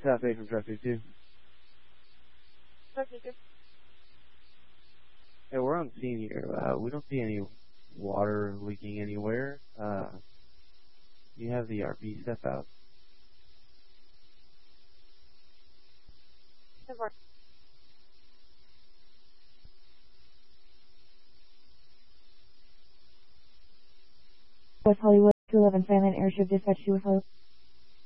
South 8 from Truck 2. Truck 2. Hey, we're on scene here. We don't see any water leaking anywhere. You have the RV step out. West Hollywood, 211 Silent Airship Dispatch to UFO.